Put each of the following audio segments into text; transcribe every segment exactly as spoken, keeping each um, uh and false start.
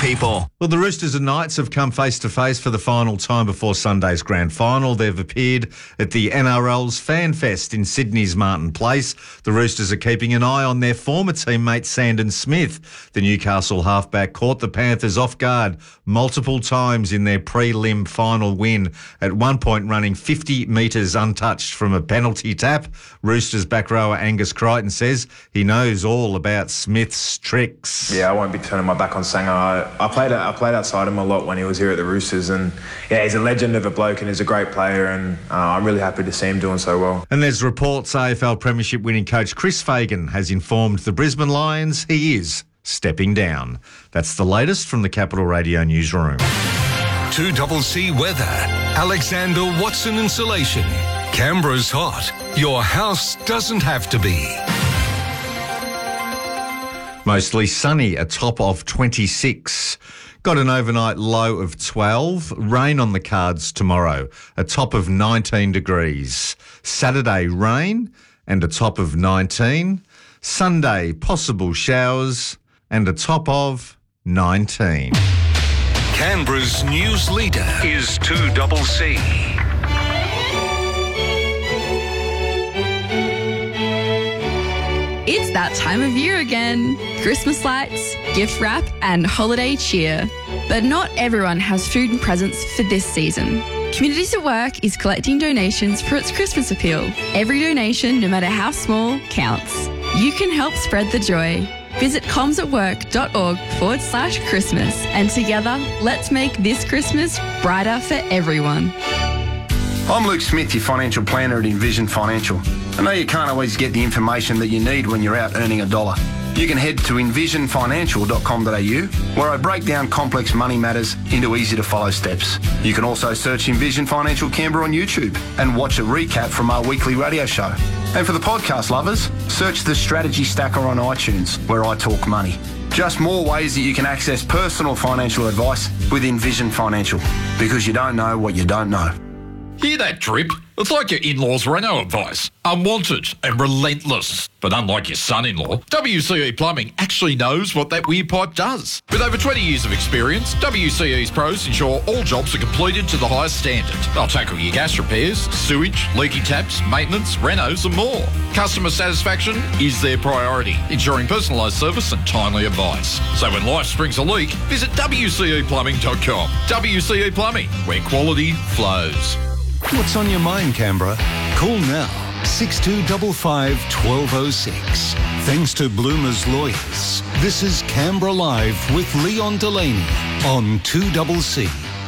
people. Well, the Roosters and Knights have come face-to-face for the final time before Sunday's grand final. They've appeared at the N R L's Fan Fest in Sydney's Martin Place. The Roosters are keeping an eye on their former teammate Sandon Smith. The Newcastle halfback caught the Panthers off guard multiple times in their prelim final win, at one point running fifty metres untouched from a penalty tap. Roosters back rower Angus Crichton says he knows all about Smith's tricks. Yeah, I won't be turning my back on Sanger. I, I played I played outside him a lot when he was here at the Roosters, and yeah, he's a legend of a bloke and he's a great player, and uh, I'm really happy to see him doing so well. And there's reports A F L Premiership winning coach Chris Fagan has informed the Brisbane Lions he is stepping down. That's the latest from the Capital Radio newsroom. two C C weather. Alexander Watson Insulation. Canberra's hot. Your house doesn't have to be. Mostly sunny, a top of twenty-six. Got an overnight low of twelve. Rain on the cards tomorrow, a top of nineteen degrees. Saturday, rain and a top of nineteen. Sunday, possible showers and a top of nineteen. Canberra's news leader is two C C. It's that time of year again. Christmas lights, gift wrap and holiday cheer. But not everyone has food and presents for this season. Communities at Work is collecting donations for its Christmas appeal. Every donation, no matter how small, counts. You can help spread the joy. Visit comsatwork.org forward slash Christmas, and together, let's make this Christmas brighter for everyone. I'm Luke Smith, your financial planner at Envision Financial. I know you can't always get the information that you need when you're out earning a dollar. You can head to envision financial dot com dot a u, where I break down complex money matters into easy-to-follow steps. You can also search Envision Financial Canberra on YouTube and watch a recap from our weekly radio show. And for the podcast lovers, search the Strategy Stacker on iTunes, where I talk money. Just more ways that you can access personal financial advice with Envision Financial, because you don't know what you don't know. Hear that drip? It's like your in-laws' Renault advice. Unwanted and relentless. But unlike your son-in-law, W C E Plumbing actually knows what that weird pipe does. With over twenty years of experience, W C E's pros ensure all jobs are completed to the highest standard. They'll tackle your gas repairs, sewage, leaky taps, maintenance, renos and more. Customer satisfaction is their priority, ensuring personalised service and timely advice. So when life springs a leak, visit w c e plumbing dot com. W C E Plumbing, where quality flows. What's on your mind, Canberra? Call now, six two five five, one two oh six. Thanks to Bloomer's Lawyers, this is Canberra Live with Leon Delaney on two C C.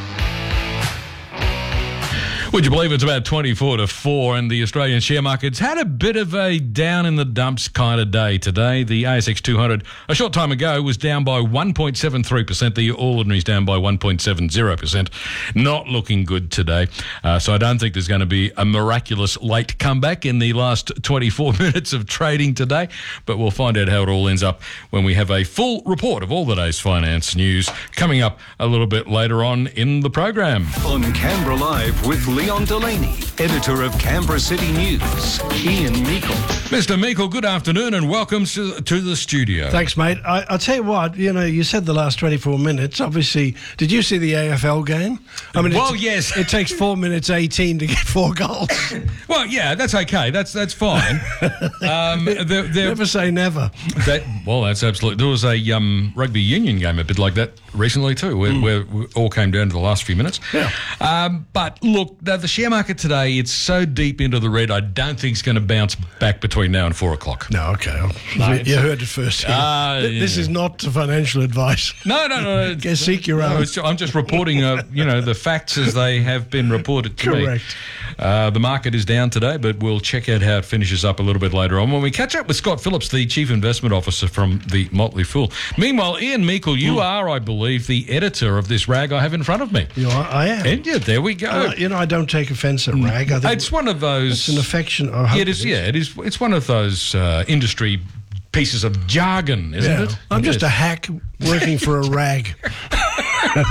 Would you believe it's about twenty-four to four, and the Australian share market's had a bit of a down in the dumps kind of day today. The A S X two hundred a short time ago was down by one point seven three percent. The All Ordinary's down by one point seven zero percent. Not looking good today. Uh, so I don't think there's going to be a miraculous late comeback in the last twenty-four minutes of trading today. But we'll find out how it all ends up when we have a full report of all the day's finance news coming up a little bit later on in the program. On Canberra Live with Leon Delaney, editor of Canberra City News, Ian Meikle. Mister Meikle, good afternoon and welcome to, to the studio. Thanks, mate. I, I'll tell you what, you know, you said the last twenty-four minutes. Obviously, did you see the A F L game? I mean, well, yes. It takes four minutes eighteen to get four goals. Well, yeah, that's okay. That's that's fine. um, they're, they're, never say never. That, well, that's absolutely. There was a um, rugby union game a bit like that recently too, where, mm. where it all came down to the last few minutes. Yeah. Um, but look, the, the share market today, it's so deep into the red, I don't think it's going to bounce back between now and four o'clock. No, okay. No, you heard it first here. Uh, this yeah. is not financial advice. No, no, no. Go seek your own. No, I'm just reporting, uh, you know, the facts as they have been reported to Correct. me. Correct. Uh, the market is down today, but we'll check out how it finishes up a little bit later on when we catch up with Scott Phillips, the Chief Investment Officer from the Motley Fool. Meanwhile, Ian Meikle, you mm. are, I believe, the editor of this rag I have in front of me. You are? I am. And yeah, there we go. Uh, you know, I don't take offence at rag. I think it's one of those... It's an affection. Oh, yeah, it is, yeah, it is. It's one of those uh, industry pieces of jargon, isn't yeah. it? I'm it just is. a hack working for a rag.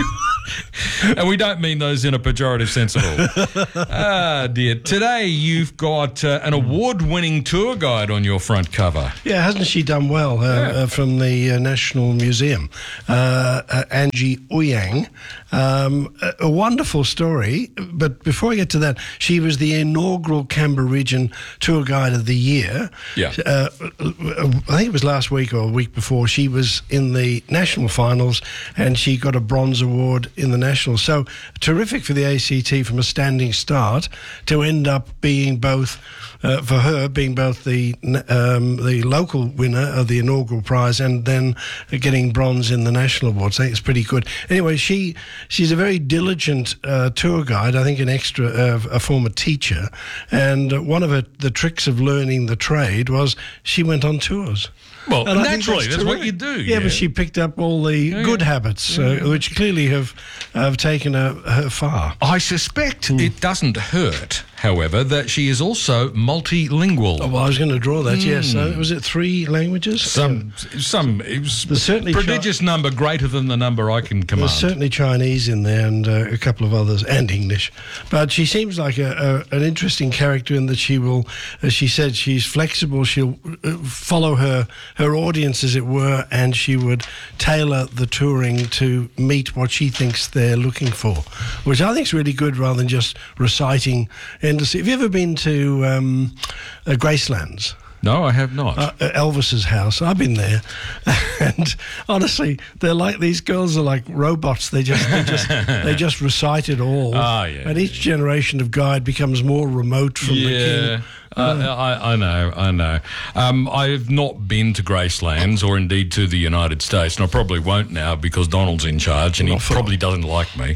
And we don't mean those in a pejorative sense at all. Ah, dear. Today you've got uh, an award-winning tour guide on your front cover. Yeah, hasn't she done well uh, Yeah. uh, from the uh, National Museum? Uh, uh, Angie Ouyang. Um, a, a wonderful story. But before I get to that, she was the inaugural Canberra Region Tour Guide of the Year. Yeah. Uh, I think it was last week or a week before. She was in the national finals and she got a bronze award in the nationals. So terrific for the A C T from a standing start to end up being both, uh, for her, being both the um, the local winner of the inaugural prize and then getting bronze in the national awards. I think it's pretty good. Anyway, she she's a very diligent uh, tour guide, I think an extra, uh, a former teacher, and one of her, the tricks of learning the trade was she went on tours. Well, And I think naturally, that's what terrific. you do. Yeah, yeah. but she picked up all the good habits, uh, which clearly have have taken her, her far. I suspect it doesn't hurt, however, that she is also multilingual. Oh, well, I was going to draw that, yes. So was it three languages? Some, some, it was There's certainly prodigious number greater than the number I can command. There's certainly Chinese in there and uh, a couple of others, and English. But she seems like a, a, an interesting character in that she will, as she said, she's flexible. She'll uh, follow her, her audience, as it were, and she would tailor the touring to meet what she thinks they're looking for, which I think is really good rather than just reciting endlessly. Have you ever been to um, uh, Gracelands? No, I have not. Uh, Elvis's house. I've been there, and honestly, they're like these girls are like robots. They just they just they just recite it all. Ah, yeah, and each generation of guide becomes more remote from the yeah. king. Uh, I, I know, I know. Um, I've not been to Gracelands or indeed to the United States, and I probably won't now because Donald's in charge and he Not for probably doesn't like me.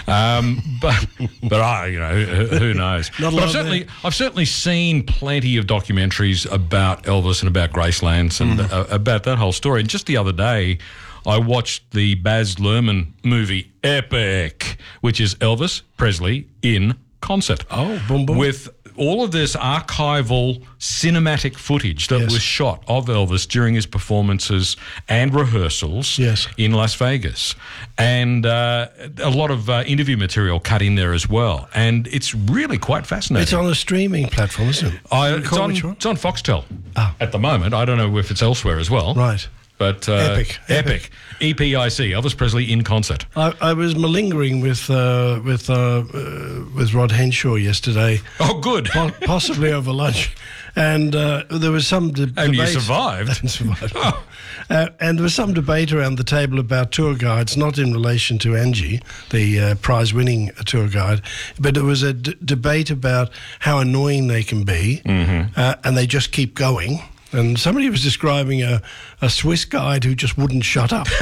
Um, but, but I, you know, who, who knows? Not but allowed I've certainly, I've certainly seen plenty of documentaries about Elvis and about Gracelands and uh, about that whole story. And just the other day, I watched the Baz Luhrmann movie Epic, which is Elvis Presley in concert. Oh, boom, boom. With all of this archival cinematic footage that Yes. was shot of Elvis during his performances and rehearsals Yes. in Las Vegas. And uh, a lot of uh, interview material cut in there as well. And it's really quite fascinating. It's on a streaming platform, isn't it? I, Do you it's, recall on, which one? it's on Foxtel Ah. at the moment. I don't know if it's elsewhere as well. Right. But uh, Epic. Epic. E P I C, Elvis Presley in concert. I, I was malingering with uh, with uh, uh, with Rod Henshaw yesterday, Oh, good. po- possibly over lunch, and uh, there was some de- And you debate. survived. And survived. Uh, and there was some debate around the table about tour guides, not in relation to Angie, the uh, prize-winning tour guide, but it was a d- debate about how annoying they can be, Mm-hmm. uh, and they just keep going. And somebody was describing a, a Swiss guide who just wouldn't shut up.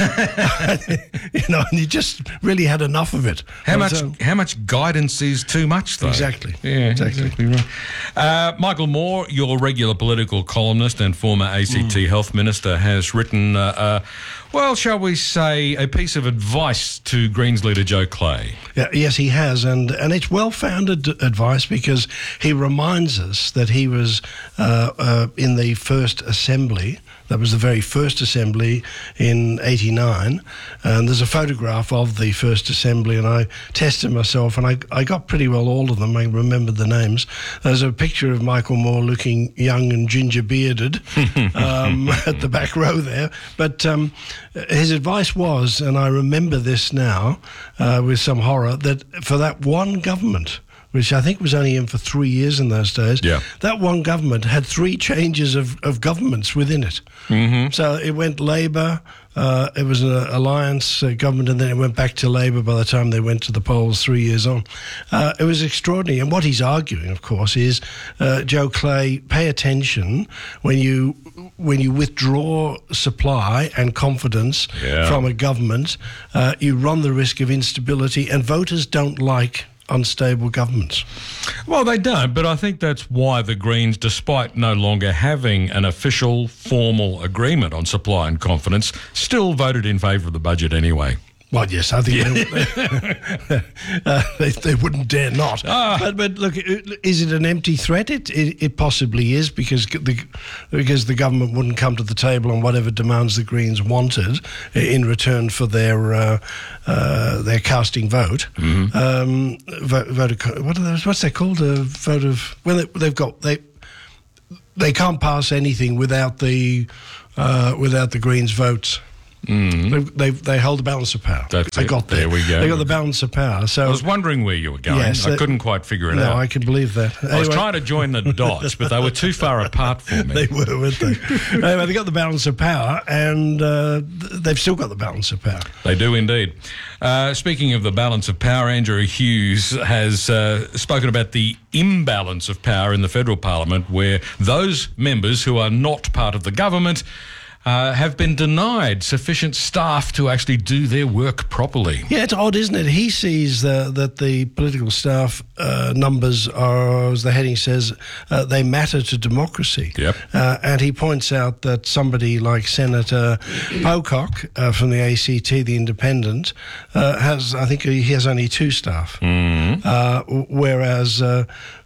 You know, and he just really had enough of it. How And much? so- How much guidance is too much, though? Exactly. Yeah, Exactly. exactly, right. Uh, Michael Moore, your regular political columnist and former A C T Health Minister, has written, uh, uh, well, shall we say, a piece of advice to Greens leader Joe Clay. Yeah, yes, he has, and and it's well-founded advice because he reminds us that he was uh, uh, in the first assembly. That was the very first assembly in eighty-nine, and there's a photograph of the first assembly, and I tested myself, and I, I got pretty well all of them. I remembered the names. There's a picture of Michael Moore looking young and ginger-bearded um, at the back row there, but um, his advice was, and I remember this now uh, with some horror, that for that one government, which I think was only in for three years in those days, Yeah. that one government had three changes of, of governments within it. Mm-hmm. So it went Labor, uh, it was an alliance uh, government, and then it went back to Labor by the time they went to the polls three years on. Uh, it was extraordinary. And what he's arguing, of course, is, uh, Joe Clay, pay attention when you when you withdraw supply and confidence Yeah. from a government, uh, you run the risk of instability, and voters don't like unstable governments. Well, they don't, but I think that's why the Greens, despite no longer having an official, formal agreement on supply and confidence, still voted in favour of the budget anyway. Well, yes, I think they, uh, they, they wouldn't dare not. Ah. But, but look, is it an empty threat? It, it it possibly is, because the because the government wouldn't come to the table on whatever demands the Greens wanted in return for their uh, uh, their casting vote. Mm-hmm. Um, vote, vote of, what are those? What's that called? A vote of when they, they've got they they can't pass anything without the uh, without the Greens' votes. Mm. They, they they hold the balance of power. That's they it. got there. There we go. They got the balance of power. So I was wondering where you were going. Yes, I that, couldn't quite figure it no, out. No, I can believe that. I anyway, was trying to join the dots, but they were too far apart for me. They were, weren't they? Anyway, they got the balance of power, and uh, they've still got the balance of power. They do indeed. Uh, speaking of the balance of power, Andrew Hughes has uh, spoken about the imbalance of power in the federal parliament, where those members who are not part of the government Uh, have been denied sufficient staff to actually do their work properly. Yeah, it's odd, isn't it? He sees the, that the political staff uh, numbers are, as the heading says, uh, they matter to democracy. Yep. Uh, and he points out that somebody like Senator Pocock uh, from the A C T, the Independent, uh, has, I think he has only two staff. Mm-hmm. Uh, whereas uh,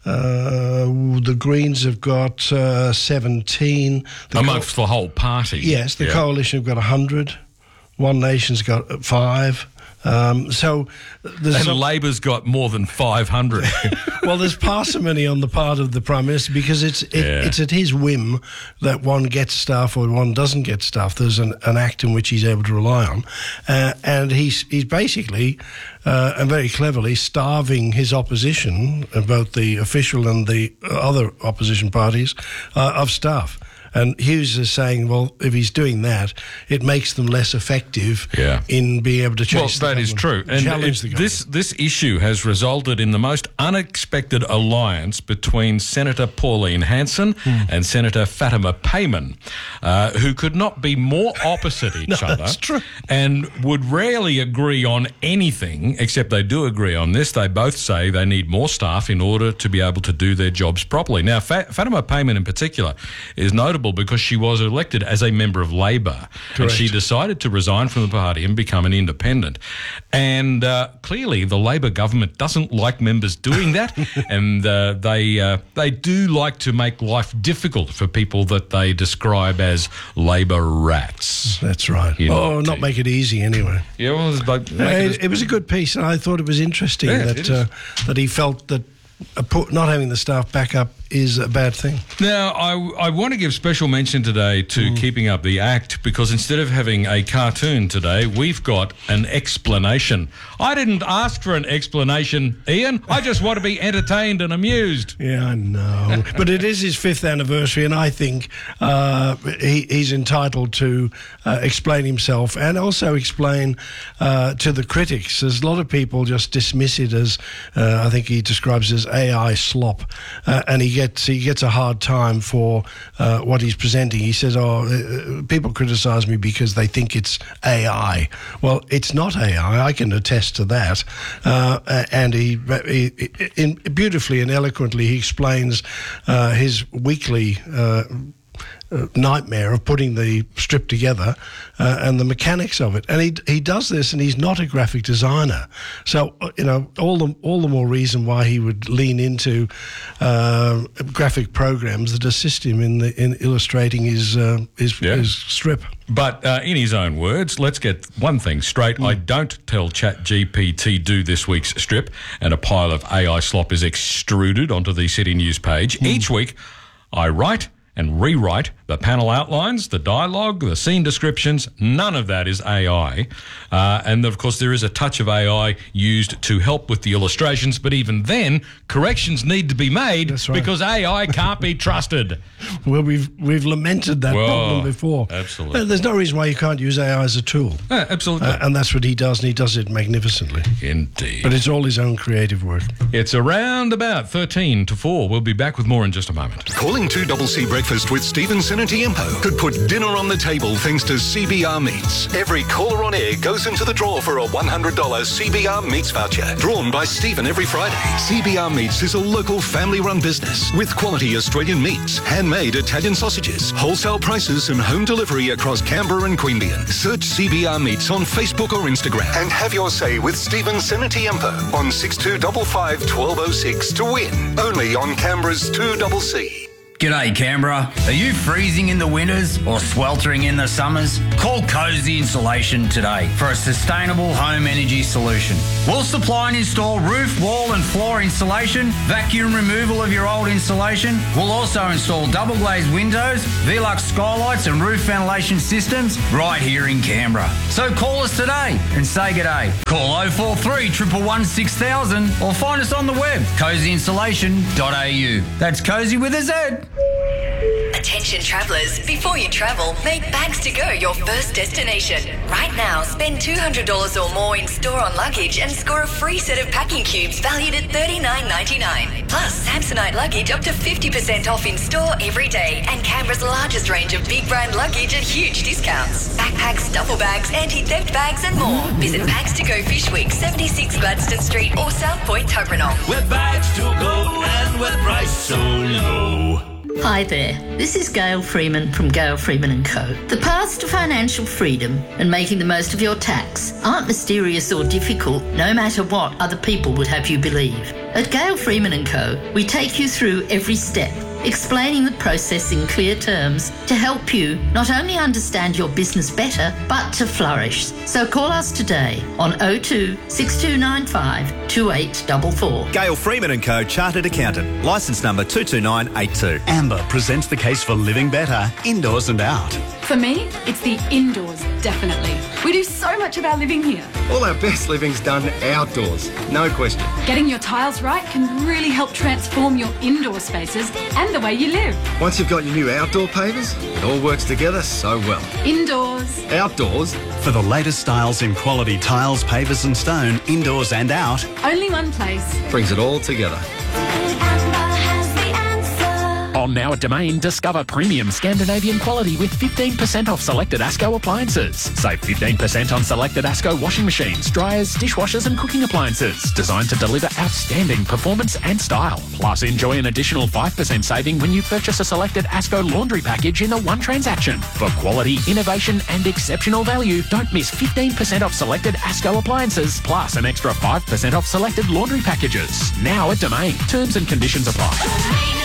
uh, the Greens have got uh, seventeen. The Amongst co- the whole party. Yes, the yeah. coalition have got one hundred. One Nation's got five. Um, so there's and some, Labor's got more than five hundred. well, there's parsimony on the part of the Prime Minister, because it's it, Yeah. it's at his whim that one gets staff or one doesn't get staff. There's an, an act in which he's able to rely on, uh, and he's he's basically uh, and very cleverly starving his opposition, uh, both the official and the other opposition parties, uh, of staff. And Hughes is saying, well, if he's doing that, it makes them less effective yeah. in being able to Well, chase that the is true. And challenge the it, this this issue has resulted in the most unexpected alliance between Senator Pauline Hanson mm. and Senator Fatima Payman, uh, who could not be more opposite each no, other. That's true. And would rarely agree on anything, except they do agree on this. They both say they need more staff in order to be able to do their jobs properly. Now, Fa- Fatima Payman in particular is notable because she was elected as a member of Labor. Correct. And she decided to resign from the party and become an independent. And uh, clearly the Labor government doesn't like members doing that, and uh, they uh, they do like to make life difficult for people that they describe as Labor rats. That's right. You oh, know, not make it easy anyway. Yeah, well, it's like, Uh, it, it was a good piece, and I thought it was interesting Yeah, that it is. uh, that he felt that uh, put, not having the staff back up is a bad thing. Now, I, I want to give special mention today to Mm. Keeping Up the Act, because instead of having a cartoon today, we've got an explanation. I didn't ask for an explanation, Ian. I just want to be entertained and amused. Yeah, I know. But it is his fifth anniversary, and I think uh, he, he's entitled to uh, explain himself and also explain uh, to the critics. There's a lot of people just dismiss it as, uh, I think he describes it as A I slop, uh, and he gets he gets a hard time for uh, what he's presenting. He says, oh, uh, people criticise me because they think it's A I. Well, it's not A I. I can attest to that. Uh, and he, he in, beautifully and eloquently he explains uh, his weekly uh, uh, nightmare of putting the strip together uh, and the mechanics of it. And he he does this, and he's not a graphic designer. So, uh, you know, all the, all the more reason why he would lean into uh, graphic programs that assist him in, the, in illustrating his, uh, his, Yeah. his strip. But uh, in his own words, let's get one thing straight. I don't tell ChatGPT do this week's strip, and a pile of A I slop is extruded onto the City News page. Each week, I write and rewrite the panel outlines, the dialogue, the scene descriptions. None of that is A I. Uh, and, of course, there is a touch of A I used to help with the illustrations, but even then, corrections need to be made. That's right. Because A I can't be trusted. Well, we've we've lamented that Well, problem before. absolutely. Uh, There's no reason why you can't use A I as a tool. Uh, absolutely. Uh, and that's what he does, and he does it magnificently. Indeed. But it's all his own creative work. It's around about thirteen to four. We'll be back with more in just a moment. Calling two C C Breakfast with Stephen Sinatiempo could put dinner on the table thanks to C B R Meats. Every caller on air goes into the draw for a one hundred dollars C B R Meats voucher, drawn by Stephen every Friday. C B R Meats is a local family-run business with quality Australian meats, handmade Italian sausages, wholesale prices and home delivery across Canberra and Queanbeyan. Search C B R Meats on Facebook or Instagram and have your say with Stephen Sinatiempo on six two five five, one two oh six to win. Only on Canberra's two C C. G'day Canberra. Are you freezing in the winters or sweltering in the summers? Call Cozy Insulation today for a sustainable home energy solution. We'll supply and install roof, wall and floor insulation, vacuum removal of your old insulation. We'll also install double glazed windows, Velux skylights and roof ventilation systems right here in Canberra. So call us today and say g'day. Call oh four three, one one one, six thousand or find us on the web, cozy insulation dot a u. That's Cozy with a Z. Attention travellers, before you travel, make Bags to Go your first destination. Right now, spend two hundred dollars or more in store on luggage and score a free set of packing cubes valued at thirty-nine ninety-nine. Plus, Samsonite luggage up to fifty percent off in store every day and Canberra's largest range of big brand luggage at huge discounts. Backpacks, duffel bags, anti-theft bags and more. Visit Bags to Go Fish Week, seventy-six Gladstone Street or South Point Tuggeranong. With Bags to Go and with price so low. Hi there, this is Gail Freeman from Gail Freeman and Co. The paths to financial freedom and making the most of your tax aren't mysterious or difficult, no matter what other people would have you believe. At Gail Freeman and Co, we take you through every step, explaining the process in clear terms to help you not only understand your business better, but to flourish. So call us today on oh two, six two nine five, two eight four four. Gail Freeman and Co, Chartered Accountant, licence number two two nine eight two. Amber presents the case for living better, indoors and out. For me, it's the indoors, definitely. We do so much of our living here. All our best living's done outdoors, no question. Getting your tiles right can really help transform your indoor spaces and the way you live. Once you've got your new outdoor pavers, it all works together so well. Indoors. Outdoors. For the latest styles in quality tiles, pavers and stone, indoors and out. Only one place. Brings it all together. On now at Domain, discover premium Scandinavian quality with fifteen percent off selected ASCO appliances. Save fifteen percent on selected ASCO washing machines, dryers, dishwashers and cooking appliances. Designed to deliver outstanding performance and style. Plus, enjoy an additional five percent saving when you purchase a selected ASCO laundry package in a one transaction. For quality, innovation and exceptional value, don't miss fifteen percent off selected ASCO appliances, plus an extra five percent off selected laundry packages. Now at Domain. Terms and conditions apply.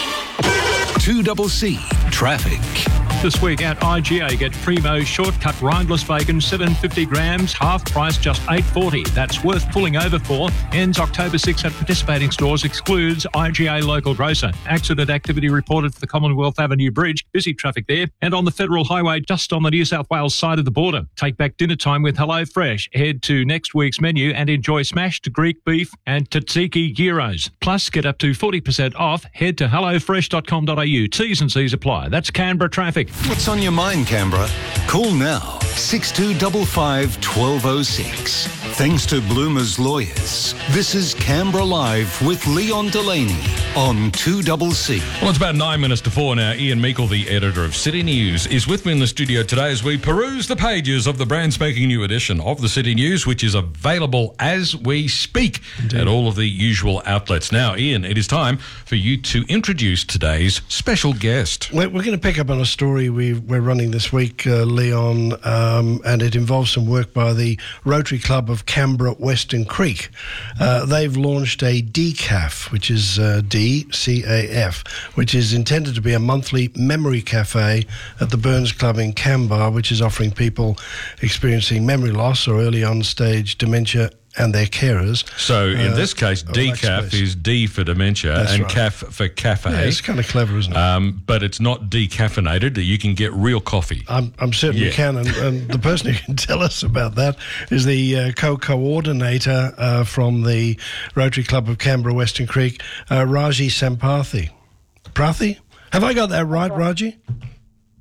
two C C Traffic. This week at I G A, get Primo shortcut rindless bacon, seven hundred fifty grams, half price, just eight forty. That's worth pulling over for. Ends October sixth at participating stores, excludes I G A local grocer. Accident activity reported for the Commonwealth Avenue Bridge. Busy traffic there. And on the Federal Highway, just on the New South Wales side of the border. Take back dinner time with Hello Fresh. Head to next week's menu and enjoy smashed Greek beef and tzatziki gyros. Plus, get up to forty percent off. Head to hello fresh dot com dot a u. T's and C's apply. That's Canberra traffic. What's on your mind, Canberra? Call now, six two five five, one two oh six. Thanks to Bloomer's Lawyers, this is Canberra Live with Leon Delaney on two C C. Well, it's about nine minutes to four now. Ian Meikle, the editor of City News, is with me in the studio today as we peruse the pages of the brand spanking new edition of the City News, which is available as we speak Indeed. At all of the usual outlets. Now, Ian, it is time for you to introduce today's special guest. We're, we're going to pick up on a story we, we're running this week, uh, Leon, um, and it involves some work by the Rotary Club of Canberra Western Creek. Uh, they've launched a D C A F, which is uh, D C A F, which is intended to be a monthly memory cafe at the Burns Club in Canberra, which is offering people experiencing memory loss or early on stage dementia and their carers. So in uh, this case, D C A F is D for dementia That's and right. C A F for cafe. Yeah, it's kind of clever, isn't it? Um, but it's not decaffeinated. You can get real coffee. I'm, I'm certain Yeah. you can, and, and the person who can tell us about that is the uh, co-coordinator uh, from the Rotary Club of Canberra Western Creek, uh, Raji Sampathi. Prathi? Have I got that right, Raji?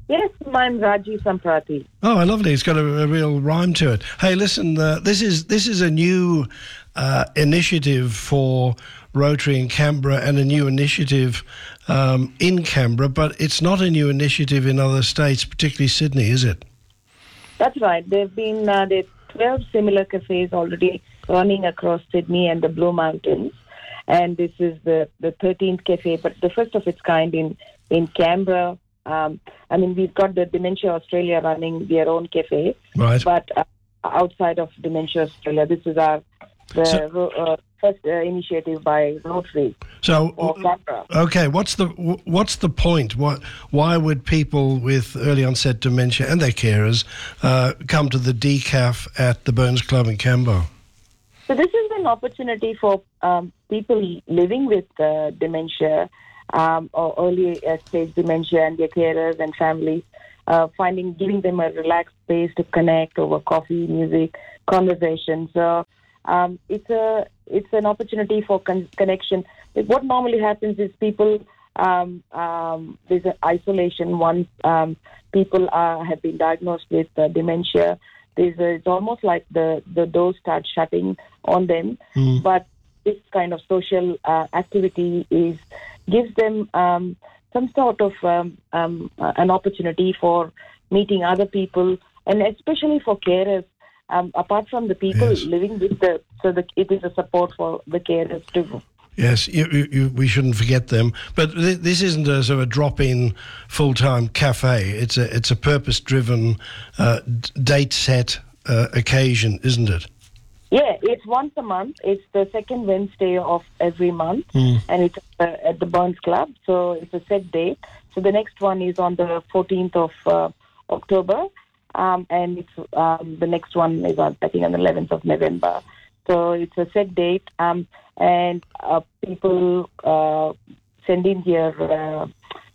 Yes, I'm Raji Samprati. Oh, lovely! It's got a, a real rhyme to it. Hey, listen, uh, this is this is a new uh, initiative for Rotary in Canberra and a new initiative um, in Canberra, but it's not a new initiative in other states, particularly Sydney, is it? That's right. There've been uh, there's twelve similar cafes already running across Sydney and the Blue Mountains, and this is the the thirteenth cafe, but the first of its kind in in Canberra. Um, I mean, we've got the Dementia Australia running their own cafe, right? But uh, outside of Dementia Australia, this is our the So- uh, first uh, initiative by Rotary. So, for Canberra. okay, what's the wh- what's the point? What why would people with early onset dementia and their carers uh, come to the decaf at the Burns Club in Canberra? So this is an opportunity for um, people living with uh, dementia um, or early uh, stage dementia and their carers and families, uh, finding giving them a relaxed space to connect over coffee, music, conversation. So um, it's a it's an opportunity for con- connection. What normally happens is people um, um, there's an isolation once um, people are, have been diagnosed with uh, dementia. There's a, it's almost like the, the doors start shutting on them. Mm. But this kind of social uh, activity is gives them um, some sort of um, um, uh, an opportunity for meeting other people, and especially for carers. Um, apart from the people Yes. living with the, so the, it is a support for the carers too. Yes, you, you, you, we shouldn't forget them. But th- this isn't a sort of a drop-in full-time cafe. It's a it's a purpose-driven, uh, d- date-set uh, occasion, isn't it? Yeah, it's once a month. It's the second Wednesday of every month, Mm. and it's uh, at the Burns Club. So it's a set date. So the next one is on the fourteenth of uh, October, um, and it's um, the next one is on, I think on the eleventh of November. So it's a set date, um, and uh, people uh, send in their uh,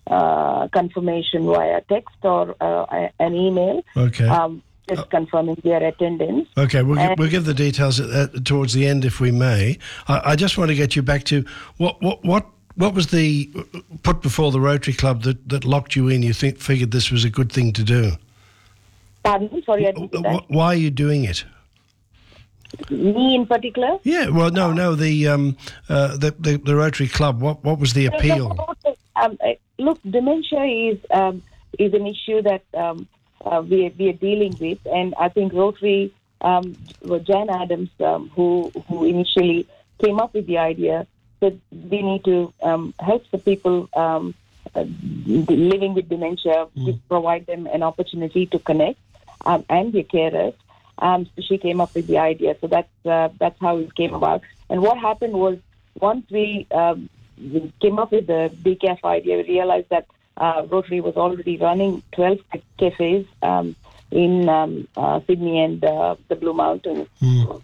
uh, confirmation via text or uh, an email. Okay. Um, just confirming their attendance. Okay, we'll, gi- And- we'll give the details at, at, towards the end if we may. I, I just want to get you back to what what what what was the put before the Rotary Club that, that locked you in? You think figured this was a good thing to do? Pardon? Sorry, I didn't get that. Wh- Why are you doing it? Me in particular? Yeah, well, no, no, the um, uh, the, the the Rotary Club. What what was the appeal? Um, uh, look, dementia is um, is an issue that um, uh, we we are dealing with, and I think Rotary, um, well, Jan Adams, um, who who initially came up with the idea that we need to um, help the people um, uh, living with dementia, to provide them an opportunity to connect, um, and their carers. Um, so she came up with the idea. So that's uh, that's how it came about. And what happened was once we, um, we came up with the decaf idea, we realized that uh, Rotary was already running twelve cafes um, in um, uh, Sydney and uh, the Blue Mountains. Mm.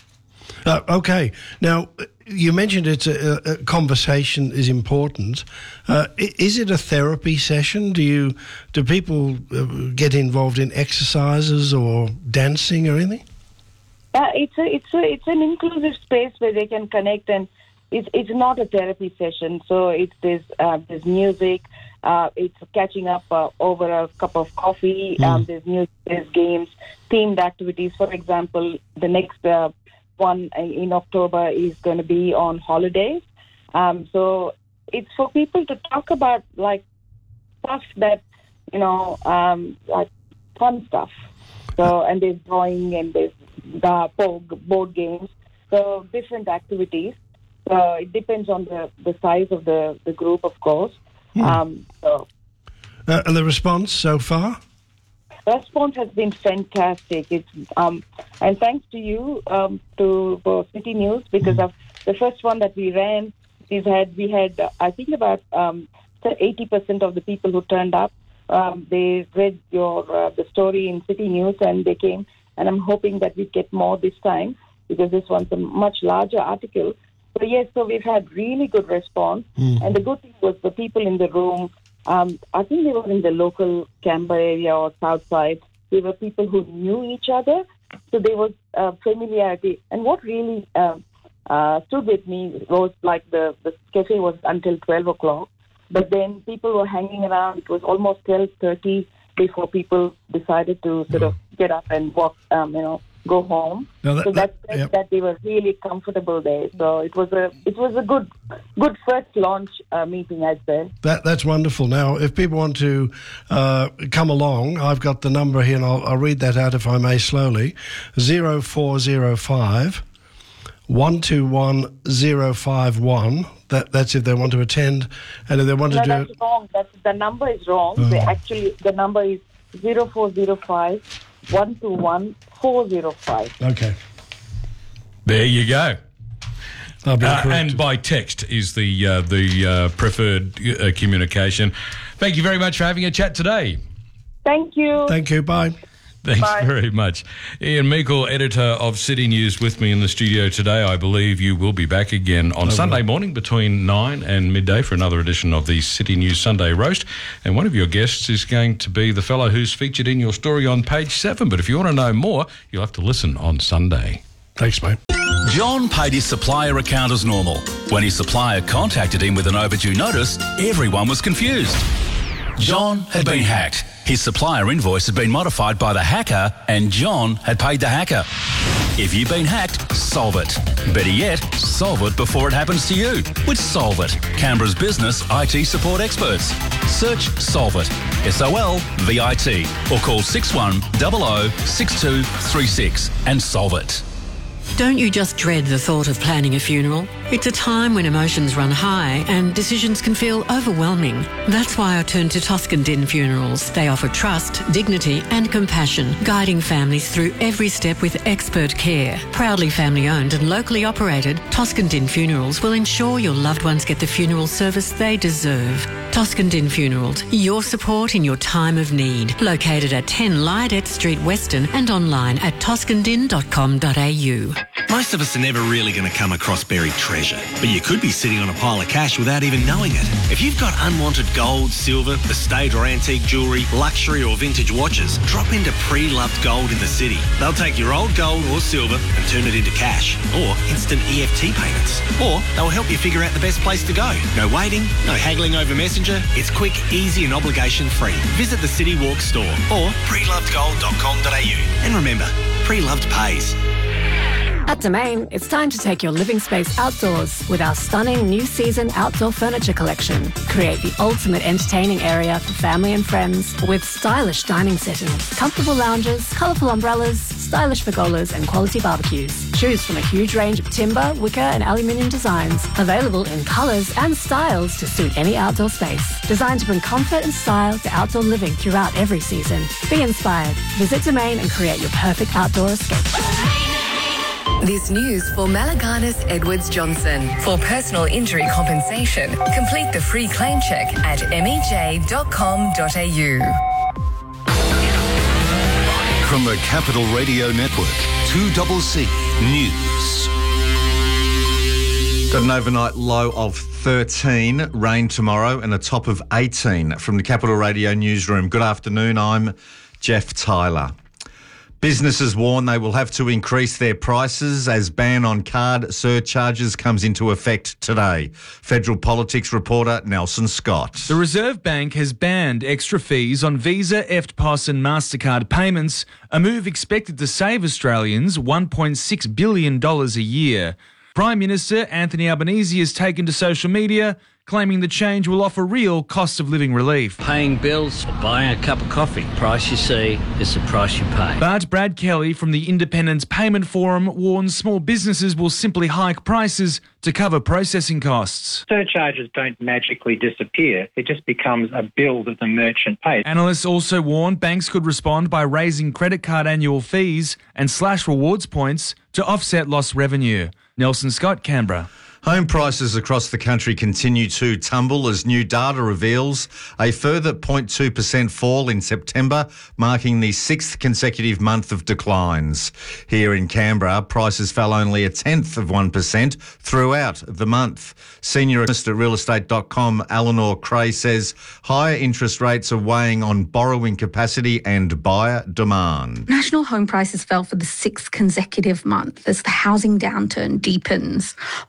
Uh, okay. Now, you mentioned it's a, a conversation is important. Uh, i- is it a therapy session? Do you do people uh, get involved in exercises or dancing or anything? Uh, it's a, it's a, it's an inclusive space where they can connect, and it's it's not a therapy session. So it's there's uh, there's music, uh, it's catching up uh, over a cup of coffee. Mm. Um, there's music, there's games, themed activities. For example, the next uh, one in October is going to be on holidays. Um, so it's for people to talk about like stuff that you know, um, like fun stuff. So and there's drawing and there's the board games. So different activities. So it depends on the, the size of the, the group, of course. Hmm. Um, so Uh, and the response so far? response has been fantastic. It's um, and thanks to you um, to for City News because of the first one that we ran. We've had we had uh, I think about um, eighty percent of the people who turned up. Um, they read your uh, the story in City News and they came. And I'm hoping that we get more this time because this one's a much larger article. But yes, so we've had really good response. Mm. And the good thing was the people in the room, um, I think they were in the local Canberra area or south side. They were people who knew each other. So there was uh, familiarity. And what really uh, uh, stood with me was like the, the cafe was until twelve o'clock. But then people were hanging around. It was almost twelve thirty. before people decided to sort of get up and walk, um, you know, go home. No, that- so that's that- yep. that they were really comfortable there. So it was a it was a good good first launch uh, meeting, I'd say. That, that's wonderful. Now, if people want to uh, come along, I've got the number here, and I'll, I'll read that out if I may slowly. zero four zero five one two one zero five one. That, that's if they want to attend, and if they want No, to do that's it. wrong. That's, the number is wrong. Oh. They actually, the number is zero four zero five one two one four zero five. Okay. There you go. I'll be Uh, correct. and by text is the uh, the uh, preferred uh, communication. Thank you very much for having a chat today. Thank you. Thank you. Bye. Thanks Bye. very much. Ian Meikle, editor of City News, with me in the studio today. I believe you will be back again on Sunday morning between nine and midday for another edition of the City News Sunday Roast. And one of your guests is going to be the fellow who's featured in your story on page seven. But if you want to know more, you'll have to listen on Sunday. Thanks, mate. John paid his supplier account as normal. When his supplier contacted him with an overdue notice, everyone was confused. John had been hacked. His supplier invoice had been modified by the hacker, and John had paid the hacker. If you've been hacked, solve it. Better yet, solve it before it happens to you with Solve It, Canberra's business I T support experts. Search Solve It, S O L V I T, or call six one zero zero six two three six and solve it. Don't you just dread the thought of planning a funeral? It's a time when emotions run high and decisions can feel overwhelming. That's why I turned to Toscan Din Funerals. They offer trust, dignity and compassion, guiding families through every step with expert care. Proudly family owned and locally operated, Toscan Din Funerals will ensure your loved ones get the funeral service they deserve. Toscan Din Funerals, your support in your time of need. Located at ten Lydet Street, Weston, and online at toscan din dot com dot a u. Most of us are never really going to come across buried treasure, but you could be sitting on a pile of cash without even knowing it. If you've got unwanted gold, silver, estate or antique jewellery, luxury or vintage watches, drop into Pre-Loved Gold in the city. They'll take your old gold or silver and turn it into cash, or instant E F T payments. Or they'll help you figure out the best place to go. No waiting, no haggling over Messenger. It's quick, easy and obligation-free. Visit the City Walk store or pre loved gold dot com dot a u. And remember, Pre-Loved pays. At Domain, it's time to take your living space outdoors with our stunning new season outdoor furniture collection. Create the ultimate entertaining area for family and friends with stylish dining settings, comfortable lounges, colourful umbrellas, stylish pergolas and quality barbecues. Choose from a huge range of timber, wicker and aluminium designs, available in colours and styles to suit any outdoor space. Designed to bring comfort and style to outdoor living throughout every season. Be inspired. Visit Domain and create your perfect outdoor escape. This news for Malaganas Edwards Johnson. For personal injury compensation, complete the free claim check at m e j dot com dot a u. From the Capital Radio Network, two C C News. Got an overnight low of thirteen, rain tomorrow, and a top of eighteen from the Capital Radio newsroom. Good afternoon, I'm Jeff Tyler. Businesses warn they will have to increase their prices as ban on card surcharges comes into effect today. Federal Politics reporter Nelson Scott. The Reserve Bank has banned extra fees on Visa, E F T P O S and MasterCard payments, a move expected to save Australians one point six billion dollars a year. Prime Minister Anthony Albanese has taken to social media, claiming the change will offer real cost of living relief. Paying bills, buying a cup of coffee. Price you see is the price you pay. But Brad Kelly from the Independence Payment Forum warns small businesses will simply hike prices to cover processing costs. Surcharges don't magically disappear. It just becomes a bill that the merchant pays. Analysts also warn banks could respond by raising credit card annual fees and slash rewards points to offset lost revenue. Nelson Scott, Canberra. Home prices across the country continue to tumble as new data reveals a further zero point two percent fall in September, marking the sixth consecutive month of declines. Here in Canberra, prices fell only a tenth of one percent throughout the month. Senior economist at real estate dot com, Eleanor Cray, says higher interest rates are weighing on borrowing capacity and buyer demand. National home prices fell for the sixth consecutive month as the housing downturn deepens. Home prices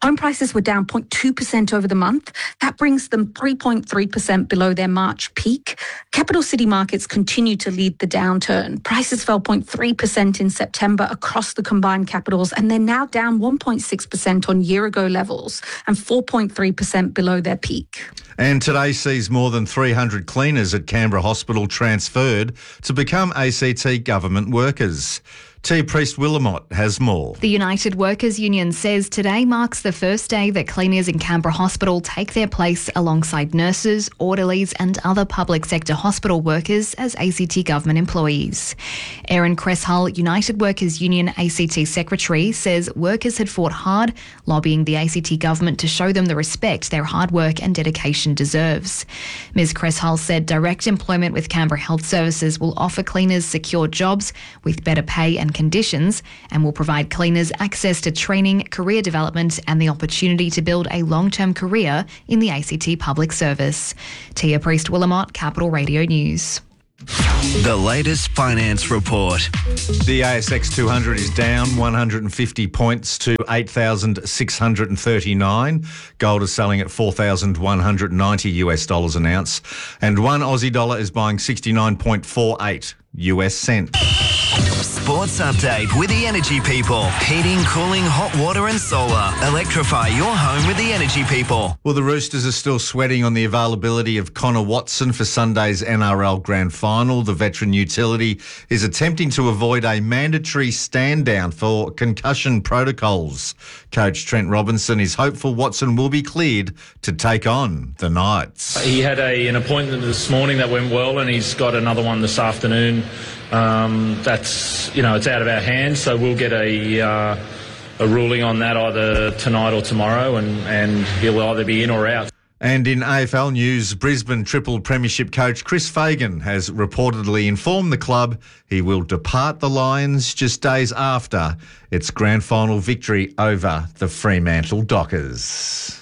prices were down zero point two percent over the month. That brings them three point three percent below their March peak. Capital city markets continue to lead the downturn. Prices fell zero point three percent in September across the combined capitals, and they're now down one point six percent on year-ago levels and four point three percent below their peak. And today sees more than three hundred cleaners at Canberra Hospital transferred to become A C T government workers. T. Priest Willamot has more. The United Workers Union says today marks the first day that cleaners in Canberra Hospital take their place alongside nurses, orderlies and other public sector hospital workers as A C T government employees. Erin Cresshull, United Workers Union A C T Secretary, says workers had fought hard, lobbying the A C T government to show them the respect their hard work and dedication deserves. Miz Cresshull said direct employment with Canberra Health Services will offer cleaners secure jobs with better pay and conditions and will provide cleaners access to training, career development and the opportunity to build a long-term career in the A C T public service. Tia Priest Willamot, Capital Radio News. The latest finance report. The A S X two hundred is down one hundred fifty points to eight thousand six hundred thirty-nine. Gold is selling at four thousand one hundred ninety US dollars an ounce. And one Aussie dollar is buying sixty-nine point four eight US cents. Sports update with the Energy People. Heating, cooling, hot water and solar. Electrify your home with the Energy People. Well, the Roosters are still sweating on the availability of Connor Watson for Sunday's N R L Grand Final. The veteran utility is attempting to avoid a mandatory stand down for concussion protocols. Coach Trent Robinson is hopeful Watson will be cleared to take on the Knights. He had a, an appointment this morning that went well, and he's got another one this afternoon. Um, that's, you know, it's out of our hands, so we'll get a uh, a ruling on that either tonight or tomorrow, and, and he'll either be in or out. And in A F L news, Brisbane Triple Premiership coach Chris Fagan has reportedly informed the club he will depart the Lions just days after its grand final victory over the Fremantle Dockers.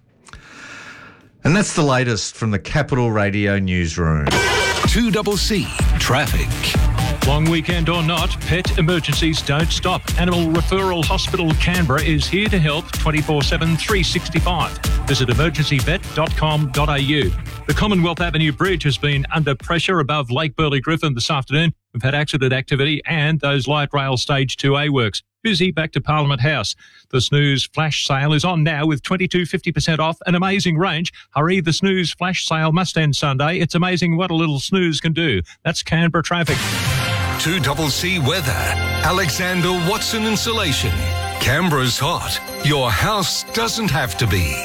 And that's the latest from the Capital Radio newsroom. two C C Traffic. Long weekend or not, pet emergencies don't stop. Animal Referral Hospital Canberra is here to help twenty-four seven, three sixty-five. Visit emergency vet dot com dot a u. The Commonwealth Avenue Bridge has been under pressure above Lake Burley Griffin this afternoon. We've had accident activity and those light rail stage two A works. Busy back to Parliament House. The Snooze flash sale is on now with twenty-two fifty percent off, an amazing range. Hurry, the Snooze flash sale must end Sunday. It's amazing what a little snooze can do. That's Canberra traffic. two C C Weather. Alexander Watson Insulation. Canberra's hot. Your house doesn't have to be.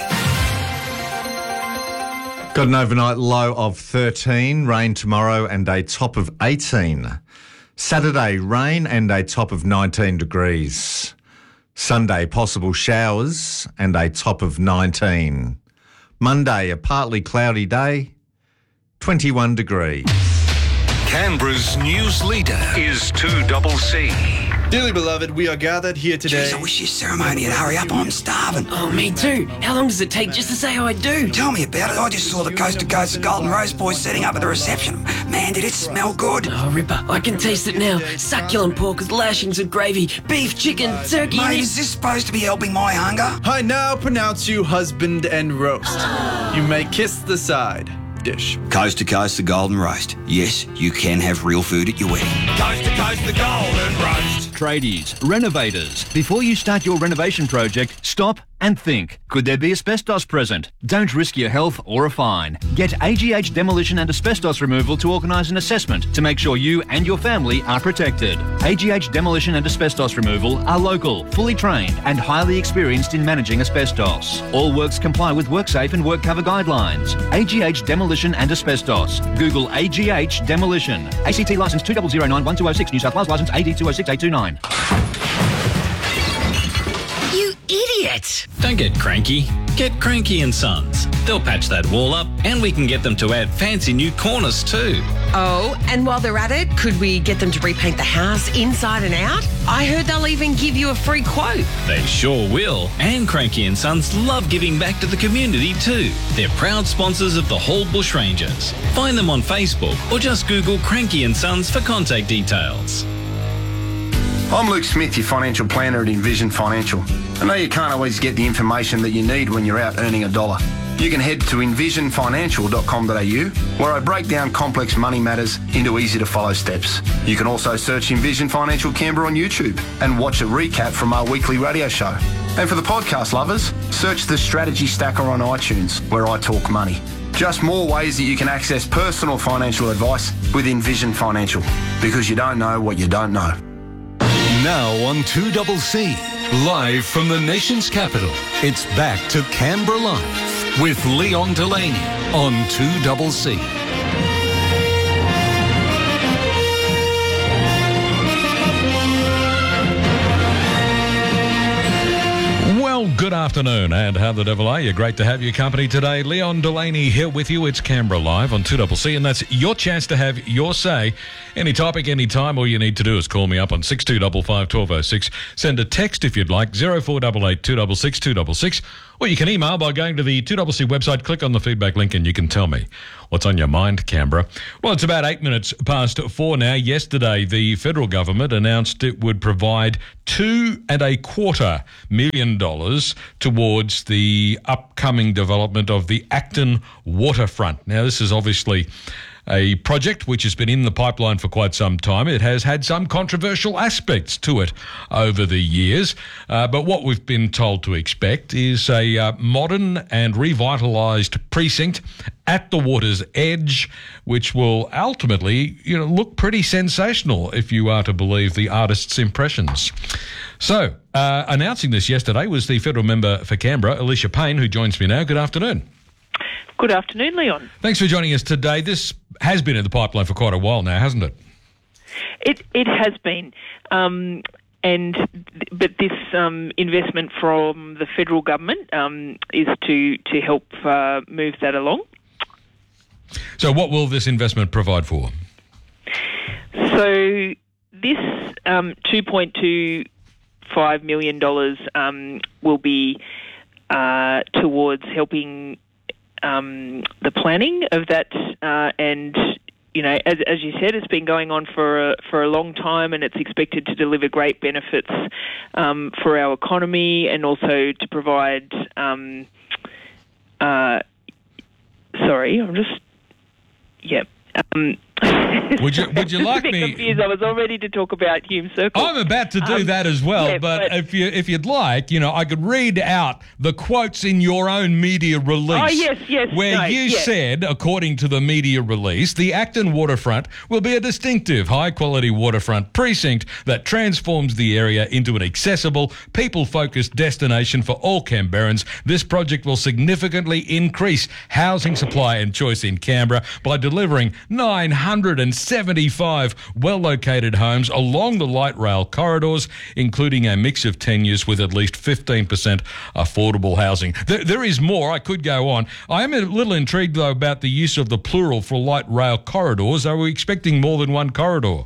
Got an overnight low of thirteen, rain tomorrow and a top of eighteen. Saturday, rain and a top of nineteen degrees. Sunday, possible showers and a top of nineteen. Monday, a partly cloudy day, twenty-one degrees. Canberra's news leader is two C C. Dearly beloved, we are gathered here today. Jeez, I wish this ceremony would hurry up. I'm starving. Oh, me too. How long does it take just to say I do? Tell me about it. I just saw the Coast to Coast the Golden Rose boys setting up at the reception. Man, did it smell good. Oh, Ripper, I can taste it now. Succulent pork with lashings of gravy, beef, chicken, turkey... Mate, is this supposed to be helping my hunger? I now pronounce you husband and roast. You may kiss the side dish. Coast to Coast the Golden Roast. Yes, you can have real food at your wedding. Coast to Coast the Golden Roast. Tradies, renovators. Before you start your renovation project, stop and think. Could there be asbestos present? Don't risk your health or a fine. Get A G H Demolition and Asbestos Removal to organise an assessment to make sure you and your family are protected. A G H Demolition and Asbestos Removal are local, fully trained and highly experienced in managing asbestos. All works comply with WorkSafe and Work Cover guidelines. A G H Demolition and Asbestos. Google A G H Demolition. A C T licence two zero zero nine one two zero six, New South Wales licence A D two zero six eight two nine. You idiot! Don't get cranky. Get Cranky and Sons. They'll patch that wall up and we can get them to add fancy new cornice too. Oh, and while they're at it, could we get them to repaint the house inside and out? I heard they'll even give you a free quote. They sure will. And Cranky and Sons love giving back to the community too. They're proud sponsors of the Hall Bushrangers. Find them on Facebook or just Google Cranky and Sons for contact details. I'm Luke Smith, your financial planner at Envision Financial. I know you can't always get the information that you need when you're out earning a dollar. You can head to envision financial dot com dot a u where I break down complex money matters into easy to follow steps. You can also search Envision Financial Canberra on YouTube and watch a recap from our weekly radio show. And for the podcast lovers, search the Strategy Stacker on iTunes where I talk money. Just more ways that you can access personal financial advice with Envision Financial, because you don't know what you don't know. Now on two C C, live from the nation's capital, it's back to Canberra Live with Leon Delaney on two C C. Well, good afternoon, and how the devil are you? Great to have your company today. Leon Delaney here with you. It's Canberra Live on two C C, and that's your chance to have your say. Any topic, any time, all you need to do is call me up on six two five five, one two oh six. Send a text if you'd like, zero four eight eight, two six six, two six six. Or you can email by going to the two C C website, click on the feedback link, and you can tell me what's on your mind, Canberra. Well, it's about eight minutes past four now. Yesterday, the federal government announced it would provide two and a quarter million dollars towards the upcoming development of the Acton waterfront. Now, this is obviously a project which has been in the pipeline for quite some time. It has had some controversial aspects to it over the years, uh, but what we've been told to expect is a uh, modern and revitalised precinct at the water's edge, which will ultimately, you know, look pretty sensational if you are to believe the artist's impressions. So, uh, announcing this yesterday was the federal member for Canberra, Alicia Payne, who joins me now. Good afternoon. Good afternoon, Leon. Thanks for joining us today. This has been in the pipeline for quite a while now, hasn't it? It it has been, um, and but this um, investment from the federal government um, is to to help uh, move that along. So, what will this investment provide for? So, this um, two point two five million dollars um, will be uh, towards helping Um, the planning of that, uh, and you know, as, as you said, it's been going on for a, for a long time, and it's expected to deliver great benefits um, for our economy, and also to provide. Um, uh, sorry, I'm just. Yep. Um, would you Would you like me? Confused. I was all ready to talk about Hume Circle. I'm about to do um, that as well, yeah, but, but if you if you'd like, you know, I could read out the quotes in your own media release. Oh yes, yes. Where no, you yes. said, according to the media release, the Acton waterfront will be a distinctive, high-quality waterfront precinct that transforms the area into an accessible, people-focused destination for all Canberrans. This project will significantly increase housing supply and choice in Canberra by delivering nine hundred seventy-five well-located homes along the light rail corridors, including a mix of tenures with at least fifteen percent affordable housing. There, there is more. I could go on. I am a little intrigued, though, about the use of the plural for light rail corridors. Are we expecting more than one corridor?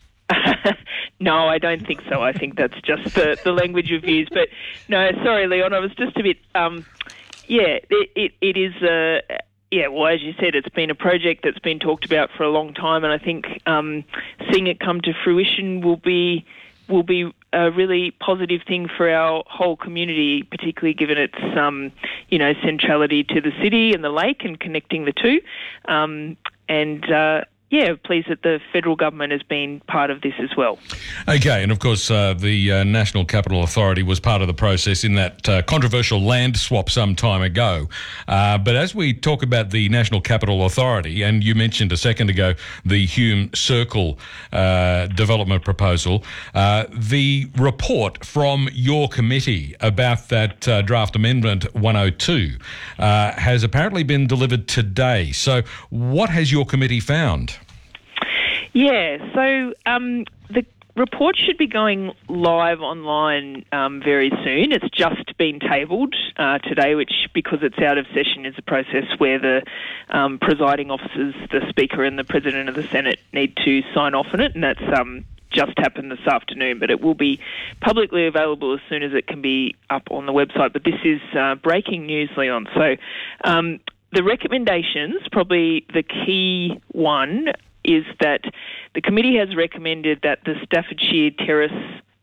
No, I don't think so. I think that's just the, the language you've used. But no, sorry, Leon, I was just a bit, um, yeah, it, it, it is a... Uh, Yeah, well, as you said, it's been a project that's been talked about for a long time, and I think um, seeing it come to fruition will be will be a really positive thing for our whole community, particularly given its um, you know centrality to the city and the lake and connecting the two. Um, and uh, yeah, pleased that the federal government has been part of this as well. Okay, and of course uh, the uh, National Capital Authority was part of the process in that uh, controversial land swap some time ago. Uh, but as we talk about the National Capital Authority, and you mentioned a second ago the Hume Circle uh, development proposal, uh, the report from your committee about that uh, draft amendment one oh two uh, has apparently been delivered today. So what has your committee found? Yeah, so um, the report should be going live online um, very soon. It's just been tabled uh, today, which, because it's out of session, is a process where the um, presiding officers, the Speaker and the President of the Senate, need to sign off on it, and that's um, just happened this afternoon. But it will be publicly available as soon as it can be up on the website. But this is uh, breaking news, Leon. So um, the recommendations, probably the key one, is that the committee has recommended that the Staffordshire Terrace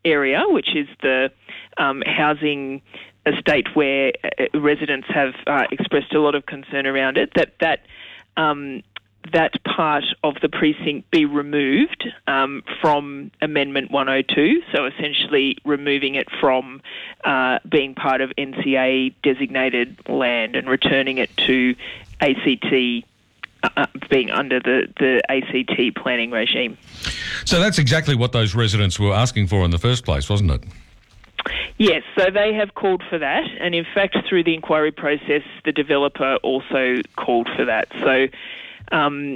area, which is the um, housing estate where uh, residents have uh, expressed a lot of concern around it, that that um, that part of the precinct be removed um, from Amendment one oh two, so essentially removing it from uh, being part of N C A designated land and returning it to A C T, uh, being under the, the A C T planning regime. So that's exactly what those residents were asking for in the first place, wasn't it? Yes, so they have called for that, and in fact through the inquiry process the developer also called for that. So um,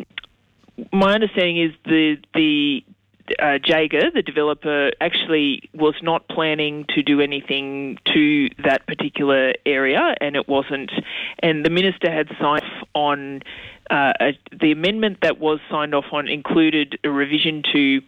my understanding is the the uh, Jaeger, the developer, actually was not planning to do anything to that particular area, and it wasn't, and the minister had signed off on uh, a, the amendment that was signed off on included a revision to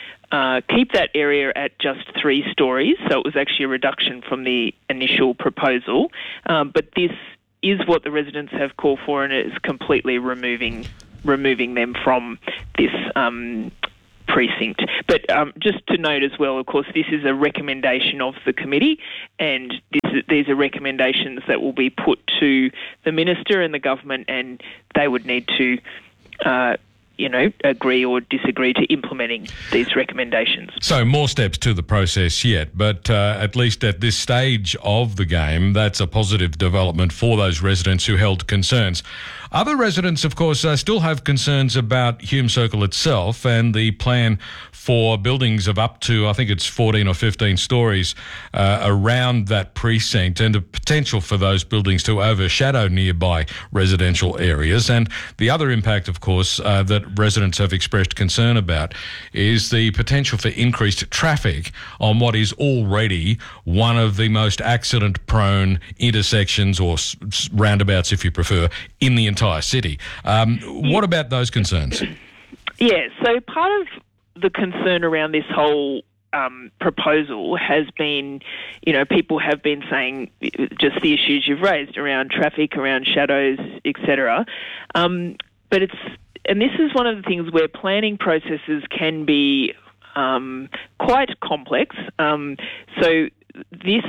Uh, keep that area at just three stories, so it was actually a reduction from the initial proposal. Um, but this is what the residents have called for, and it is completely removing removing them from this um, precinct. But um, just to note as well, of course, this is a recommendation of the committee, and this is, these are recommendations that will be put to the minister and the government, and they would need to Uh, you know, agree or disagree to implementing these recommendations. So more steps to the process yet, but uh, at least at this stage of the game, that's a positive development for those residents who held concerns. Other residents, of course, uh, still have concerns about Hume Circle itself and the plan for buildings of up to, I think it's fourteen or fifteen stories uh, around that precinct, and the potential for those buildings to overshadow nearby residential areas. And the other impact, of course, uh, that residents have expressed concern about is the potential for increased traffic on what is already one of the most accident-prone intersections, or s- s- roundabouts if you prefer, in the entire city. Um, what about those concerns? Yeah, so part of the concern around this whole um, proposal has been, you know, people have been saying just the issues you've raised around traffic, around shadows, et cetera. Um, but it's, and this is one of the things where planning processes can be um, quite complex. Um, so this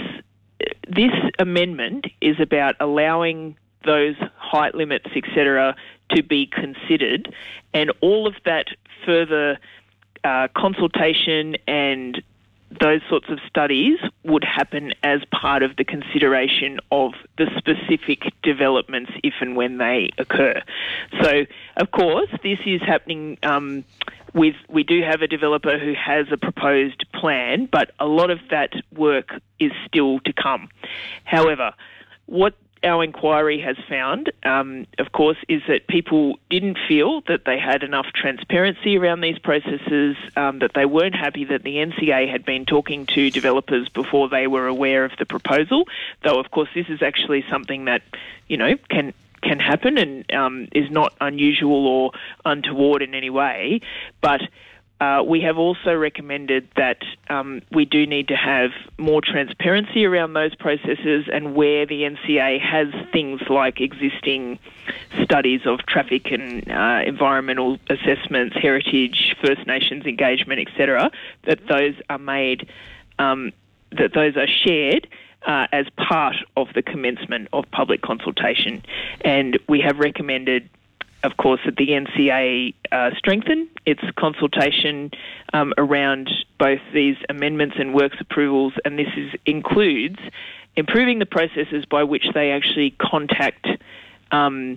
this amendment is about allowing those height limits, et cetera, to be considered, and all of that further uh, consultation and those sorts of studies would happen as part of the consideration of the specific developments if and when they occur. So, of course, this is happening um, with, we do have a developer who has a proposed plan, but a lot of that work is still to come. However, what our inquiry has found, um, of course, is that people didn't feel that they had enough transparency around these processes, um, that they weren't happy that the N C A had been talking to developers before they were aware of the proposal, though, of course, this is actually something that, you know, can can happen and um, is not unusual or untoward in any way. But Uh, we have also recommended that um, we do need to have more transparency around those processes, and where the N C A has things like existing studies of traffic and uh, environmental assessments, heritage, First Nations engagement, et cetera, that those are made, um, that those are shared uh, as part of the commencement of public consultation. And we have recommended, of course, that the N C A uh, strengthen its consultation um, around both these amendments and works approvals, and this is, includes improving the processes by which they actually contact um,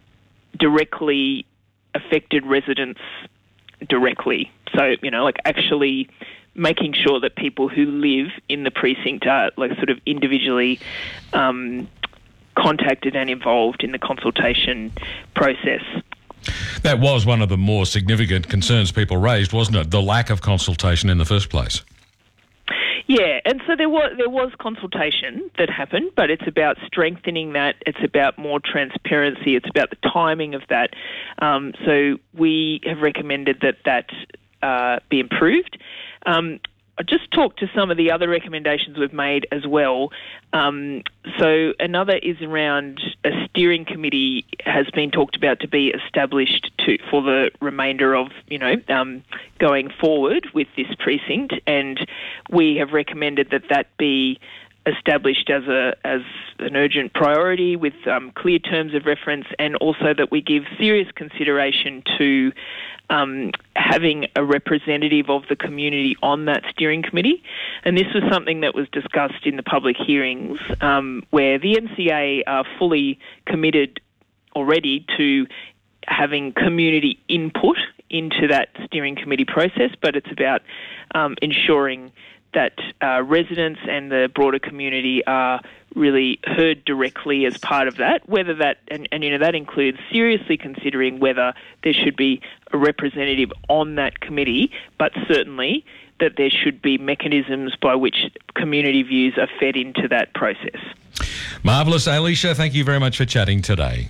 directly affected residents directly. So, you know, like actually making sure that people who live in the precinct are like sort of individually um, contacted and involved in the consultation process. That was one of the more significant concerns people raised, wasn't it? The lack of consultation in the first place. Yeah, and so there was there was consultation that happened, but it's about strengthening that. It's about more transparency. It's about the timing of that. Um, so we have recommended that that uh, be improved. Um, I'll just talk to some of the other recommendations we've made as well. Um, so another is around a steering committee has been talked about to be established to for the remainder of, you know, um, going forward with this precinct, and we have recommended that that be established as a as an urgent priority with um, clear terms of reference, and also that we give serious consideration to um, having a representative of the community on that steering committee. And this was something that was discussed in the public hearings, um, where the N C A are fully committed already to having community input into that steering committee process, but it's about um, ensuring that uh, residents and the broader community are really heard directly as part of that, whether that, and, and you know, that includes seriously considering whether there should be a representative on that committee, but certainly that there should be mechanisms by which community views are fed into that process. Marvellous. Alicia, thank you very much for chatting today.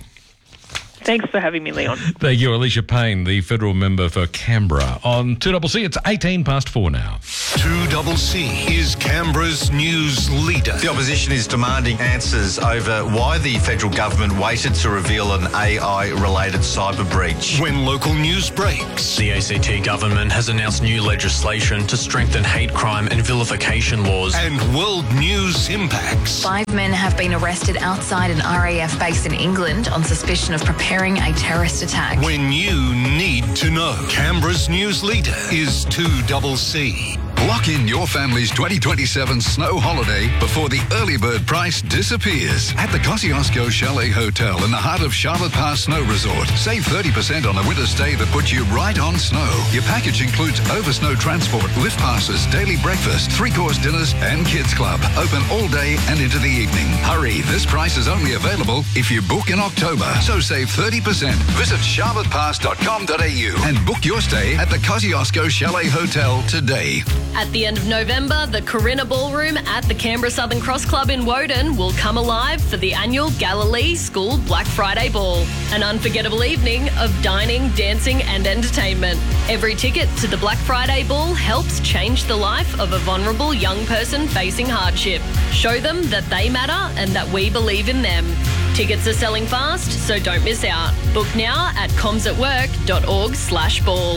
Thanks for having me, Leon. Thank you, Alicia Payne, the federal member for Canberra. On two C C, it's eighteen past four now. two C C is Canberra's news leader. The opposition is demanding answers over why the federal government waited to reveal an A I-related cyber breach. When local news breaks. The A C T government has announced new legislation to strengthen hate crime and vilification laws. And world news impacts. Five men have been arrested outside an R A F base in England on suspicion of preparing a terrorist attack. When you need to know, Canberra's news leader is two C C. Lock in your family's twenty twenty-seven snow holiday before the early bird price disappears. At the Kosciuszko Chalet Hotel in the heart of Charlotte Pass Snow Resort. Save thirty percent on a winter stay that puts you right on snow. Your package includes over snow transport, lift passes, daily breakfast, three-course dinners and kids club. Open all day and into the evening. Hurry, this price is only available if you book in October. So save thirty percent. Visit charlotte pass dot com dot a u and book your stay at the Kosciuszko Chalet Hotel today. At the end of November, the Corinna Ballroom at the Canberra Southern Cross Club in Woden will come alive for the annual Galilee School Black Friday Ball, an unforgettable evening of dining, dancing and entertainment. Every ticket to the Black Friday Ball helps change the life of a vulnerable young person facing hardship. Show them that they matter and that we believe in them. Tickets are selling fast, so don't miss out. Book now at comms at work dot org slash ball.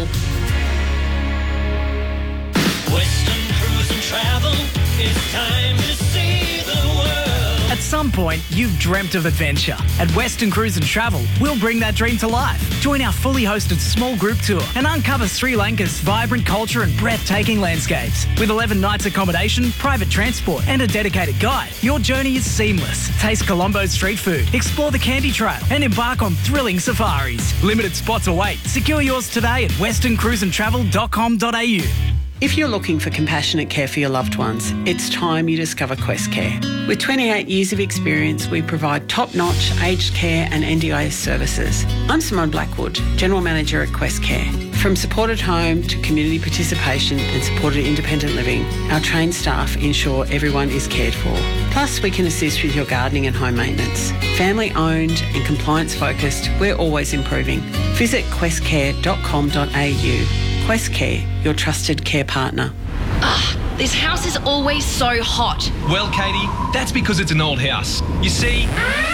Western Cruise and Travel, it's time to see the world. At some point, you've dreamt of adventure. At Western Cruise and Travel, we'll bring that dream to life. Join our fully hosted small group tour and uncover Sri Lanka's vibrant culture and breathtaking landscapes. With eleven nights accommodation, private transport and a dedicated guide, your journey is seamless. Taste Colombo's street food, explore the Candy Trail and embark on thrilling safaris. Limited spots await. Secure yours today at western cruise and travel dot com dot a u. If you're looking for compassionate care for your loved ones, it's time you discover Quest Care. With twenty-eight years of experience, we provide top-notch aged care and N D I S services. I'm Simone Blackwood, General Manager at Quest Care. From supported home to community participation and supported independent living, our trained staff ensure everyone is cared for. Plus, we can assist with your gardening and home maintenance. Family owned and compliance focused, we're always improving. Visit quest care dot com dot a u. Quest Care, your trusted care partner. Ah, this house is always so hot. Well, Katie, that's because it's an old house. You see...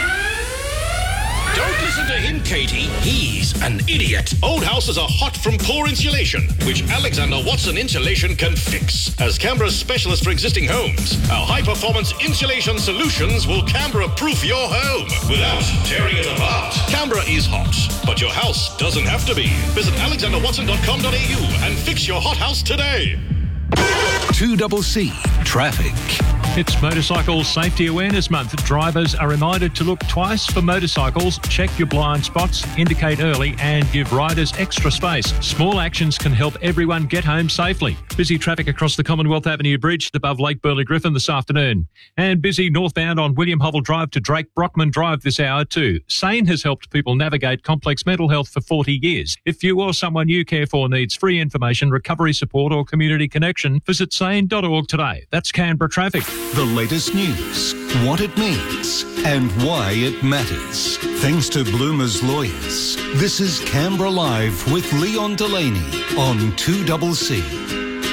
Don't listen to him, Katie. He's an idiot. Old houses are hot from poor insulation, which Alexander Watson Insulation can fix. As Canberra's specialist for existing homes, our high-performance insulation solutions will Canberra-proof your home without tearing it apart. Canberra is hot, but your house doesn't have to be. Visit alexander watson dot com dot a u and fix your hot house today. two C C Traffic. It's Motorcycle Safety Awareness Month. Drivers are reminded to look twice for motorcycles, check your blind spots, indicate early and give riders extra space. Small actions can help everyone get home safely. Busy traffic across the Commonwealth Avenue Bridge above Lake Burley Griffin this afternoon. And busy northbound on William Hovell Drive to Drake Brockman Drive this hour too. SANE has helped people navigate complex mental health for forty years. If you or someone you care for needs free information, recovery support or community connection, visit sane dot org today. That's Canberra Traffic. The latest news, what it means, and why it matters. Thanks to Bloomer's Lawyers. This is Canberra Live with Leon Delaney on two C C.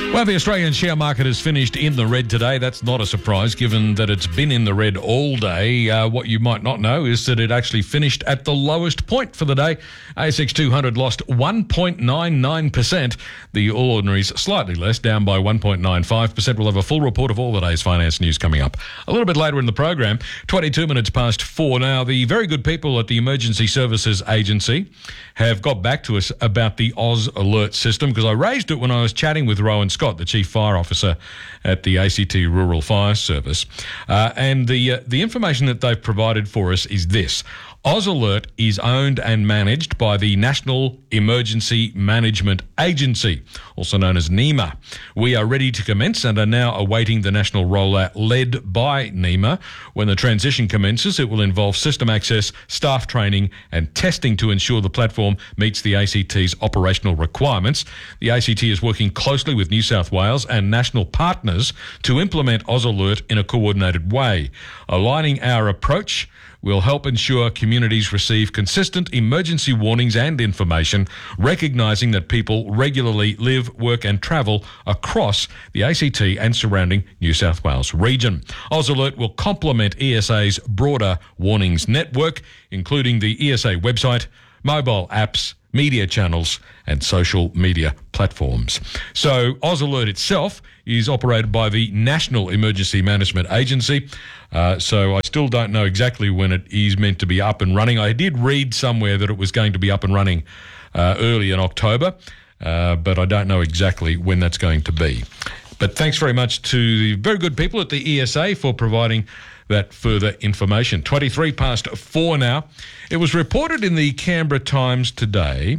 Well, the Australian share market has finished in the red today. That's not a surprise, given that it's been in the red all day. Uh, what you might not know is that it actually finished at the lowest point for the day. A S X two hundred lost one point nine nine percent. The All Ordinaries slightly less, down by one point nine five percent. We'll have a full report of all the day's finance news coming up a little bit later in the program. twenty-two minutes past four now. The very good people at the Emergency Services Agency have got back to us about the Oz Alert system, because I raised it when I was chatting with Rowan Scott, the Chief Fire Officer at the A C T Rural Fire Service. Uh, and the uh, the information that they've provided for us is this. Oz Alert is owned and managed by the National Emergency Management Agency, also known as NEMA. We are ready to commence and are now awaiting the national rollout led by NEMA. When the transition commences, it will involve system access, staff training and testing to ensure the platform meets the A C T's operational requirements. The A C T is working closely with New South Wales and national partners to implement Oz Alert in a coordinated way. Aligning our approach will help ensure communities receive consistent emergency warnings and information, recognising that people regularly live, work and travel across the A C T and surrounding New South Wales region. Oz Alert will complement E S A's broader warnings network, including the E S A website, mobile apps, media channels and social media platforms. So Oz Alert itself is operated by the National Emergency Management Agency. Uh, so I still don't know exactly when it is meant to be up and running. I did read somewhere that it was going to be up and running uh, early in October, uh, but I don't know exactly when that's going to be. But thanks very much to the very good people at the E S A for providing that further information. twenty-three past four now. It was reported in the Canberra Times today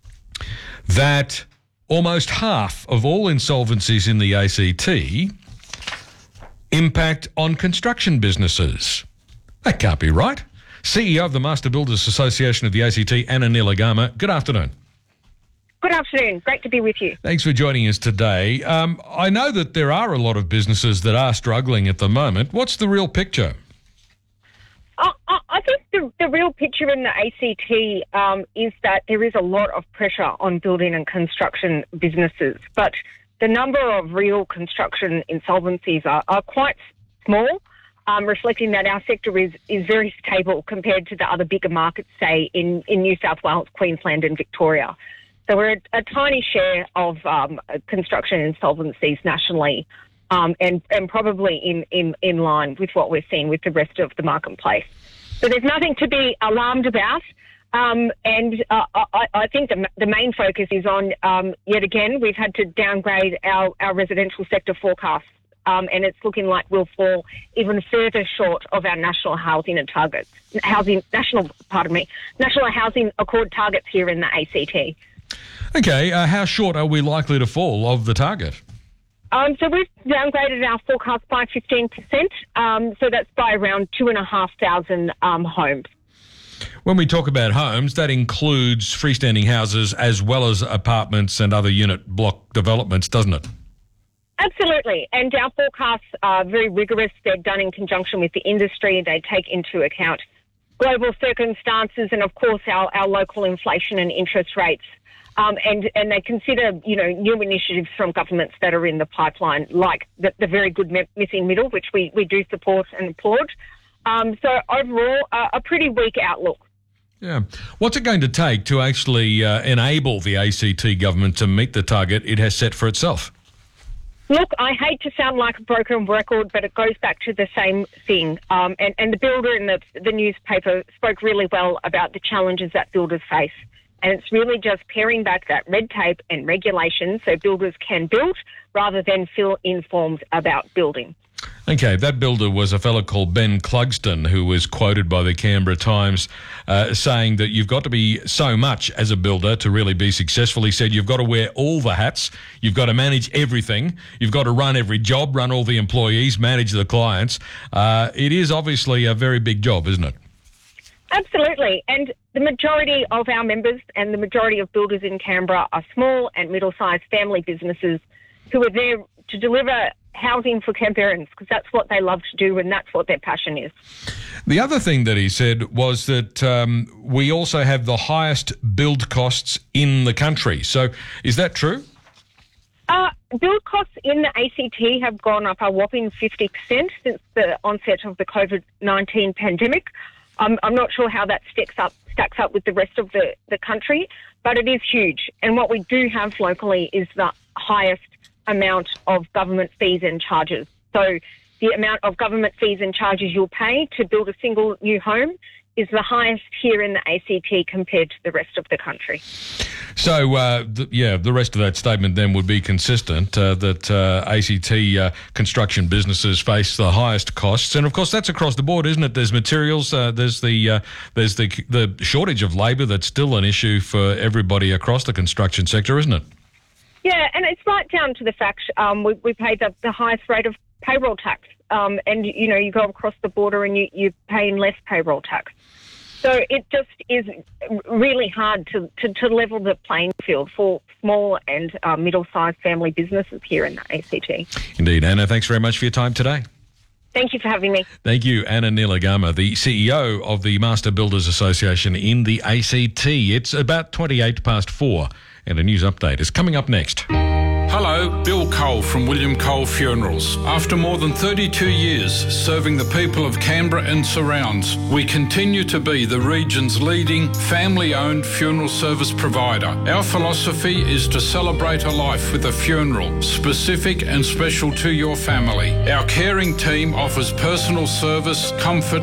that almost half of all insolvencies in the A C T impact on construction businesses. That can't be right. C E O of the Master Builders Association of the A C T, Anna Nilagama, good afternoon. Good afternoon. Great to be with you. Thanks for joining us today. Um, I know that there are a lot of businesses that are struggling at the moment. What's the real picture? I, I, I think the, the real picture in the A C T um, is that there is a lot of pressure on building and construction businesses, but the number of real construction insolvencies are, are quite small, um, reflecting that our sector is, is very stable compared to the other bigger markets, say, in, in New South Wales, Queensland and Victoria. So we're a, a tiny share of um, construction insolvencies nationally, um, and, and probably in, in, in line with what we're seeing with the rest of the marketplace. So there's nothing to be alarmed about. Um, and uh, I, I think the, the main focus is on, um, yet again, we've had to downgrade our, our residential sector forecasts, um, and it's looking like we'll fall even further short of our national housing and targets, housing, national, pardon me, national housing accord targets here in the A C T. Okay, uh, how short are we likely to fall of the target? Um, so we've downgraded our forecast by fifteen percent, um, so that's by around two and a half thousand um, homes. When we talk about homes, that includes freestanding houses as well as apartments and other unit block developments, doesn't it? Absolutely. And our forecasts are very rigorous. They're done in conjunction with the industry. They take into account global circumstances and, of course, our, our local inflation and interest rates. Um, and, and they consider, you know, new initiatives from governments that are in the pipeline, like the, the very good missing middle, which we, we do support and applaud. Um, so overall, uh, a pretty weak outlook. Yeah. What's it going to take to actually uh, enable the A C T government to meet the target it has set for itself? Look, I hate to sound like a broken record, but it goes back to the same thing. Um, and, and the builder in the, the newspaper spoke really well about the challenges that builders face. And it's really just paring back that red tape and regulation so builders can build rather than fill in forms about building. Okay, that builder was a fellow called Ben Clugston, who was quoted by the Canberra Times uh, saying that you've got to be so much as a builder to really be successful. He said you've got to wear all the hats, you've got to manage everything, you've got to run every job, run all the employees, manage the clients. Uh, it is obviously a very big job, isn't it? Absolutely. And the majority of our members and the majority of builders in Canberra are small and middle-sized family businesses who are there to deliver housing for Canberrans, because that's what they love to do and that's what their passion is. The other thing that he said was that um, we also have the highest build costs in the country. So is that true? Uh, build costs in the A C T have gone up a whopping fifty percent since the onset of the COVID nineteen pandemic. Um, I'm not sure how that stacks up, stacks up with the rest of the, the country, but it is huge. And what we do have locally is the highest amount of government fees and charges. So the amount of government fees and charges you'll pay to build a single new home is the highest here in the A C T compared to the rest of the country. So, uh, th- yeah, the rest of that statement then would be consistent, uh, that uh, A C T uh, construction businesses face the highest costs. And, of course, that's across the board, isn't it? There's materials, uh, there's the uh, there's the the shortage of labour that's still an issue for everybody across the construction sector, isn't it? Yeah, and it's right down to the fact um, we, we pay the, the highest rate of payroll tax. Um, and, you know, you go across the border and you, you're paying less payroll tax. So it just is really hard to, to, to level the playing field for small and uh, middle-sized family businesses here in the A C T. Indeed. Anna, thanks very much for your time today. Thank you for having me. Thank you, Anna Nilagama, the C E O of the Master Builders Association in the A C T. It's about twenty-eight past four, and a news update is coming up next. Hello, Bill Cole from William Cole Funerals. After more than thirty-two years serving the people of Canberra and surrounds, we continue to be the region's leading family-owned funeral service provider. Our philosophy is to celebrate a life with a funeral, specific and special to your family. Our caring team offers personal service, comfort